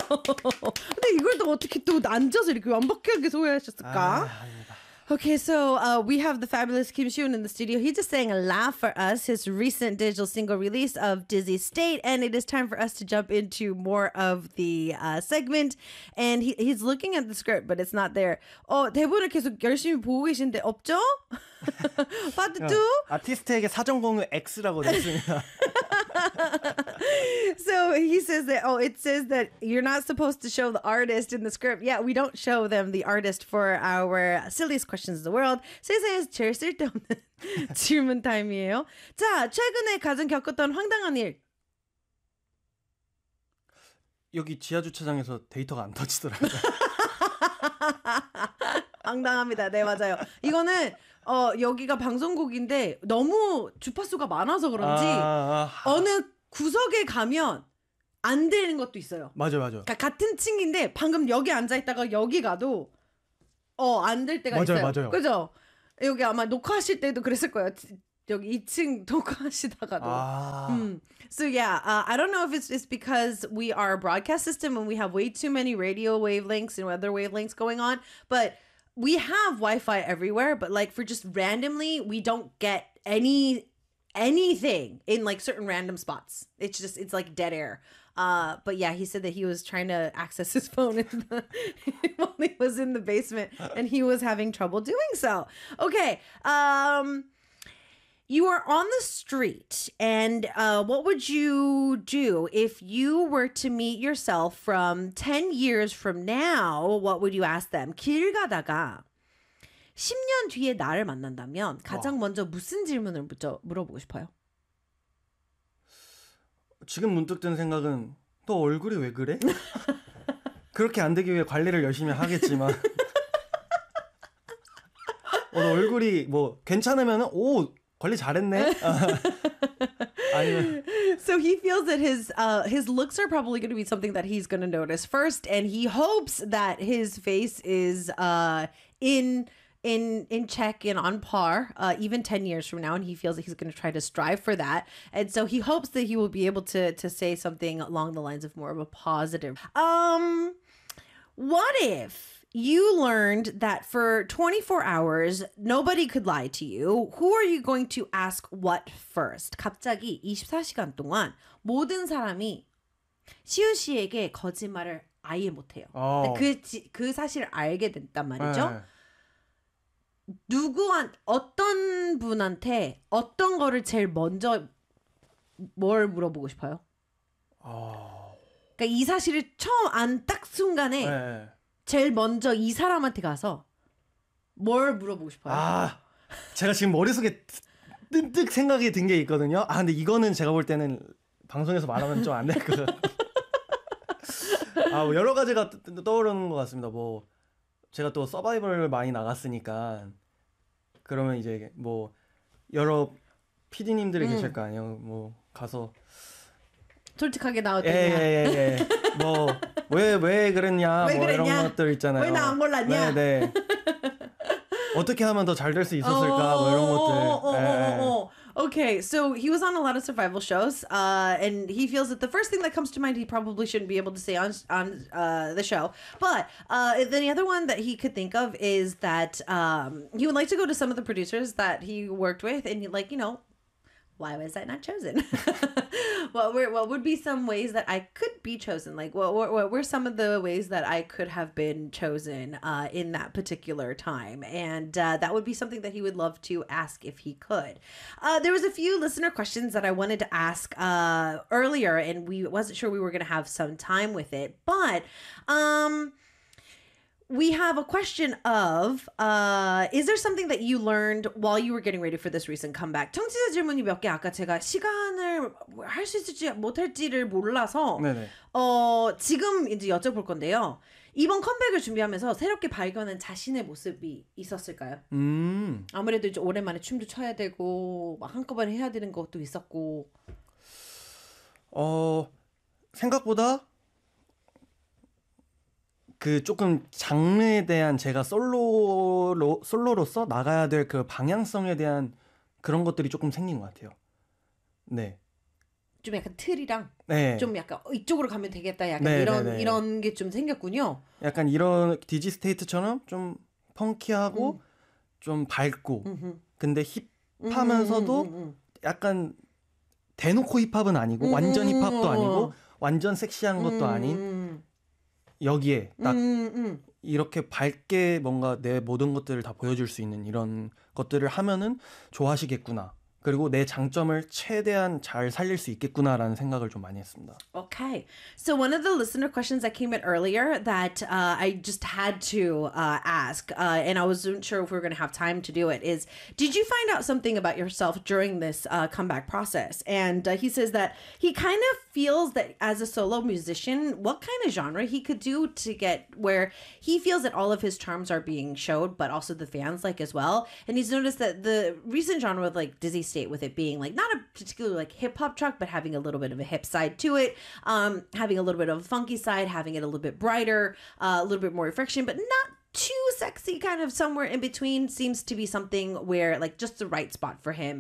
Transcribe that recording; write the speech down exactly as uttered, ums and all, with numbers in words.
근데 이걸 또 어떻게 또 앉아서 이렇게 완벽하게 소화하셨을까? 아, Okay, so uh, we have the fabulous Kim Seon in the studio. He just sang Laugh for us, his recent digital single release of Dizzy State. And it is time for us to jump into more of the uh, segment. And he, he's looking at the script, but it's not there. 어, 대본을 계속 열심히 보고 계신데 없죠? 파트 투? 아티스트에게 사전 공유 X라고 됐습니다. So he says that, oh, it says that you're not supposed to show the artist in the script. Yeah, we don't show them the artist for our silliest questions in the world. 세상에서 제일 쓸데없는 질문 타임이에요. 자, 최근에 가장 겪었던 황당한 일. 여기 지하 주차장에서 데이터가 안 터지더라고요. 황당합니다. 네, 맞아요. 이거는 어, 여기가 방송국인데 너무 주파수가 많아서 그런지 아, 아, 어느 구석에 가면 안 되는 것도 있어요. 맞아, 맞아. 그러니까 같은 층인데 방금 여기 앉아 있다가 여기 가도 어, 안 될 때가 맞아요, 있어요. 맞아요. 그죠? 여기 아마 녹화하실 때도 그랬을 거예요. 여기 이 층 녹화하시다가도. 아. 음. So yeah, uh, I don't know if it's just because we are a broadcast system and we have way too many radio wavelengths and other wavelengths going on, but we have Wi-Fi everywhere, but like for just randomly, we don't get any anything in like certain random spots. It's just it's like dead air. Uh, but yeah, he said that he was trying to access his phone in the, while he was in the basement, and he was having trouble doing so. Okay, um, you are on the street, and uh, what would you do if you were to meet yourself from ten years from now? What would you ask them? 길 가다가 십 년 뒤에 나를 만난다면 가장 먼저 무슨 질문을 묻어, 물어보고 싶어요? 지금 문득 든 생각은 너 얼굴이 왜 그래? 그렇게 안 되기 위해 관리를 열심히 하겠지만 어, 너 얼굴이 뭐 괜찮으면은 오 관리 잘했네. 아니면 So he feels that his uh, his looks are probably going to be something that he's going to notice first, and he hopes that his face is uh, in. in in check and on par uh, even ten years from now, and he feels that he's going to try to strive for that, and so he hopes that he will be able to to say something along the lines of more of a positive. Um what if you learned that for twenty-four hours nobody could lie to you? Who are you going to ask what first? 갑자기 이십사 시간 동안 모든 사람이 시우 씨에게 거짓말을 아예 못해요. 어. 그, 그 사실을 알게 됐단 말이죠. 네. 누구한 어떤 분한테 어떤 거를 제일 먼저 뭘 물어보고 싶어요? 어... 그러니까 이 사실을 처음 안 딱 순간에 네. 제일 먼저 이 사람한테 가서 뭘 물어보고 싶어요? 아, 제가 지금 머릿속에 뜬뜩 생각이 든 게 있거든요. 아, 근데 이거는 제가 볼 때는 방송에서 말하면 좀 안 될 것 같아요. 아, 뭐 여러 가지가 떠오르는 것 같습니다. 뭐 제가 또 서바이벌을 많이 나갔으니까 그러면 이제 뭐 여러 피디님들이 음. 계실 거 아니에요. 뭐 가서 솔직하게 나왔더니 예예예 예, 예. 뭐 왜 왜 그랬냐 왜 뭐 그랬냐? 이런 것들 있잖아요. 왜 나 안 골랐냐? 네네. 어떻게 하면 더 잘 될 수 있었을까 뭐 이런 것들. 예. Okay, so he was on a lot of survival shows, uh, and he feels that the first thing that comes to mind he probably shouldn't be able to say on on uh, the show. But uh, the other one that he could think of is that um, he would like to go to some of the producers that he worked with, and he like you know, why was I not chosen? what were what would be some ways that I could be chosen? Like what what, what were some of the ways that I could have been chosen uh, in that particular time? And uh, that would be something that he would love to ask if he could. Uh, there was a few listener questions that I wanted to ask uh, earlier, and we wasn't sure we were going to have some time with it, but um. We have a question of, uh, is there something that you learned while you were getting ready for this recent comeback? 청취자 질문이 몇 개 아까 제가 시간을 할 수 있을지 못할지를 몰라서 네네. 어, 지금 이제 여쭤볼 건데요. 이번 컴백을 준비하면서 새롭게 발견한 자신의 모습이 있었을까요? 음. 아무래도 이제 오랜만에 춤도 춰야 되고 막 한꺼번에 해야 되는 것도 있었고. 어, 생각보다 그 조금 장르에 대한 제가 솔로로 솔로로서 나가야 될 그 방향성에 대한 그런 것들이 조금 생긴 것 같아요. 네. 좀 약간 틀이랑 네. 좀 약간 어, 이쪽으로 가면 되겠다 약간 네, 이런 네, 네. 이런 게 좀 생겼군요. 약간 이런 디지스테이트처럼 좀 펑키하고 음. 좀 밝고 음흠. 근데 힙하면서도 음, 음, 음, 약간 대놓고 힙합은 아니고 음, 완전 음, 힙합도 음, 아니고 음, 완전 섹시한 것도 아닌 음, 여기에 음, 딱 음, 음. 이렇게 밝게 뭔가 내 모든 것들을 다 보여줄 수 있는 이런 것들을 하면은 좋아하시겠구나. 그리고 내 장점을 최대한 잘 살릴 수 있겠구나라는 생각을 좀 많이 했습니다. Okay. So one of the listener questions that came in earlier that uh, I just had to uh, ask, uh, and I wasn't sure if we were going to have time to do it, is did you find out something about yourself during this uh, comeback process? And uh, he says that he kind of feels that as a solo musician, what kind of genre he could do to get where he feels that all of his charms are being showed, but also the fans like as well. And he's noticed that the recent genre with like Dizzy State, with it being like not a particularly like hip hop track, but having a little bit of a hip side to it, um, having a little bit of a funky side, having it a little bit brighter, uh, a little bit more reflection, but not too sexy, kind of somewhere in between, seems to be something where like just the right spot for him.